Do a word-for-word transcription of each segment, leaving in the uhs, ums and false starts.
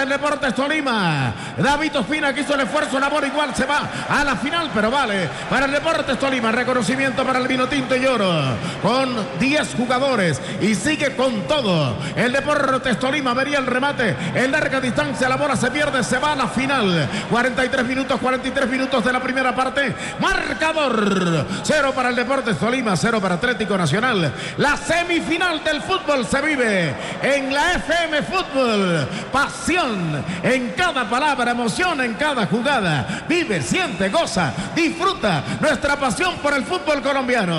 del Deportes Tolima. David Ospina que hizo el esfuerzo, labor igual, se va a la final, pero vale para el Deportes Tolima. Reconocimiento para el Vinotinto y Oro con diez jugadores y sigue con todo. El Deportes Tolima vería el remate en larga distancia, la bola se pierde, se va a la final. cuarenta y tres minutos, cuarenta y tres minutos de la primera parte. Marcador cero para el Deportes Tolima, cero para Atlético Nacional. La semifinal del fútbol se vive en la F M Fútbol. Pasión en cada palabra, emoción en cada jugada. Vive, siente, goza, disfruta nuestra pasión por el fútbol colombiano.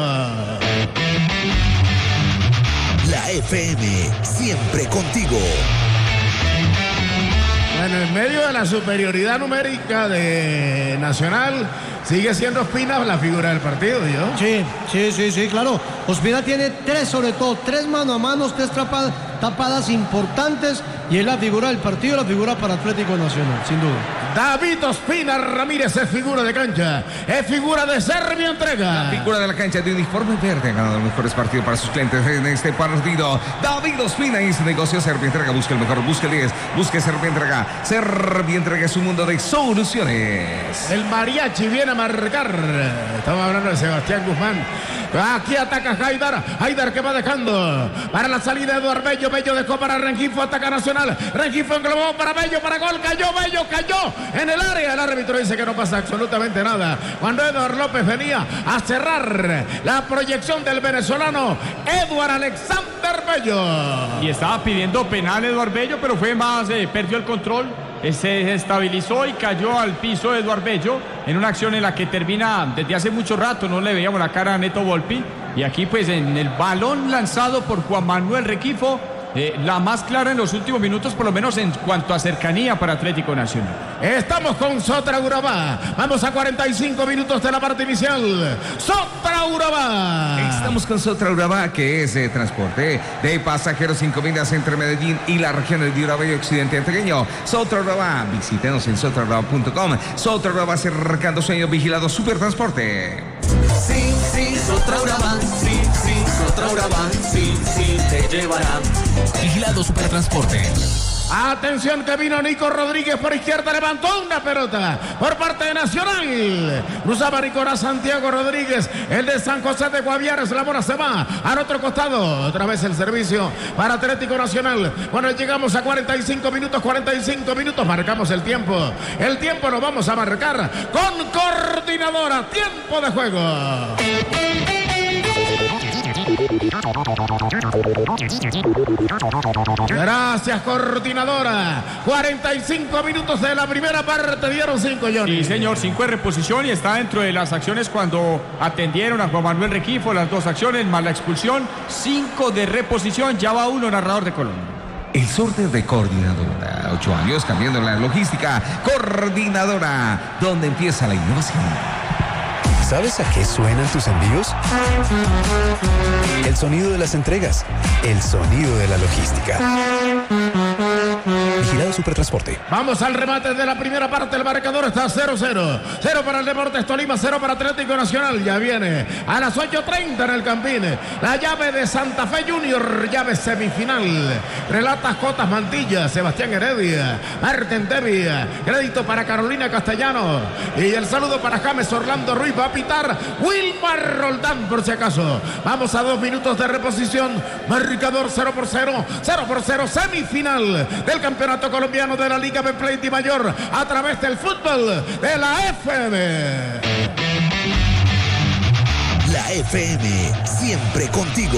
La F M, siempre contigo. Bueno, en medio de la superioridad numérica de Nacional, sigue siendo Ospina la figura del partido, ¿yo? Sí, sí, sí, sí, claro. Ospina tiene tres, sobre todo, tres mano a mano, tres tapadas, tapadas importantes, y es la figura del partido, la figura para Atlético Nacional, sin duda. David Ospina Ramírez es figura de cancha, es figura de Servio Entrega. La figura de la cancha de uniforme verde ha ganado los mejores partidos para sus clientes en este partido. David Ospina y su negocio Servio Entrega. Busca el mejor, busca el diez, busque Servio Entrega. Servio Entrega es un mundo de soluciones. El mariachi viene a marcar. Estamos hablando de Sebastián Guzmán. Aquí ataca Haidar. Haidar que va dejando para la salida de Eduardo Bello. Bello dejó para Rengifo. Ataca Nacional. Rengifo englobó para Bello. Para gol. Cayó Bello. Cayó en el área. El árbitro dice que no pasa absolutamente nada. Cuando Eduardo López venía a cerrar la proyección del venezolano Eduardo Alexander Bello. Y estaba pidiendo penal Eduardo Bello, pero fue más, eh, perdió el control. Se estabilizó y cayó al piso Eduardo Bello en una acción en la que termina desde hace mucho rato, no le veíamos la cara a Neto Volpi, y aquí pues en el balón lanzado por Juan Manuel Rengifo, eh, la más clara en los últimos minutos, por lo menos en cuanto a cercanía para Atlético Nacional. Estamos con Sotra Urabá. Vamos a cuarenta y cinco minutos de la parte inicial. Sotra Urabá. Estamos con Sotra Urabá, que es eh, transporte de pasajeros sin comidas entre Medellín y la región de Urabá y Occidente Antioqueño. Sotra Urabá, visítenos en sotra urabá punto com. Sotra Urabá, cercando sueños, vigilado Supertransporte. Sí, sí, Sotra Urabá, sí, sí, Sotra Urabá, sí, sí, te llevará. Vigilado Supertransporte. Atención que vino Nico Rodríguez por izquierda, levantó una pelota por parte de Nacional. Cruzaba Nicolás Santiago Rodríguez, el de San José de Guaviares. La bola se va al otro costado. Otra vez el servicio para Atlético Nacional. Bueno, llegamos a cuarenta y cinco minutos, cuarenta y cinco minutos. Marcamos el tiempo. El tiempo lo vamos a marcar con Coordinadora. Tiempo de juego. Gracias, Coordinadora. cuarenta y cinco minutos de la primera parte, dieron cinco, Johnny. Sí, señor, cinco de reposición y está dentro de las acciones cuando atendieron a Juan Manuel Rengifo, las dos acciones más la expulsión. Cinco de reposición, ya va uno, narrador de Colombia. El sorteo de Coordinadora. Ocho años cambiando la logística. Coordinadora, donde empieza la innovación. ¿Sabes a qué suenan tus envíos? El sonido de las entregas, el sonido de la logística. Vigilado Supertransporte. Vamos al remate de la primera parte. El marcador está cero cero. cero para el Deportes Tolima, cero para Atlético Nacional. Ya viene a las ocho treinta en el Campín la llave de Santa Fe Junior, llave semifinal. Relata Jotas Mantilla, Sebastián Heredia, Marten Tevia. Crédito para Carolina Castellano. Y el saludo para James Orlando Ruiz. Va a pitar Wilmar Roldán por si acaso. Vamos a dos minutos de reposición. Marcador cero por cero. cero por cero. Semifinal del Campeonato Colombiano de la Liga Betplay Di Mayor a través del fútbol de la F M. La F M, siempre contigo.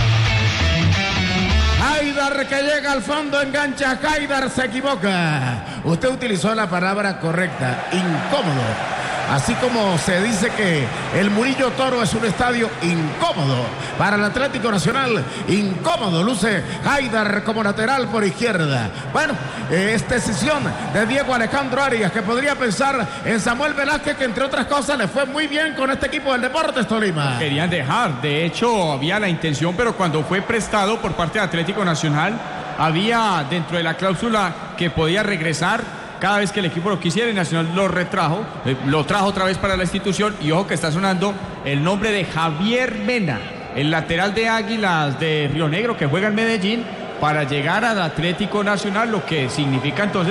Haidar que llega al fondo, engancha. Haidar se equivoca. Usted utilizó la palabra correcta, incómodo. Así como se dice que el Murillo Toro es un estadio incómodo para el Atlético Nacional, incómodo, luce Haidar como lateral por izquierda. Bueno, eh, es decisión de Diego Alejandro Arias, que podría pensar en Samuel Velázquez, que entre otras cosas le fue muy bien con este equipo del Deportes Tolima. Querían dejar, de hecho había la intención, pero cuando fue prestado por parte de Atlético Nacional, había dentro de la cláusula que podía regresar cada vez que el equipo lo quisiera, y Nacional lo retrajo, eh, lo trajo otra vez para la institución. Y ojo que está sonando el nombre de Javier Mena, el lateral de Águilas de Río Negro, que juega en Medellín, para llegar al Atlético Nacional, lo que significa entonces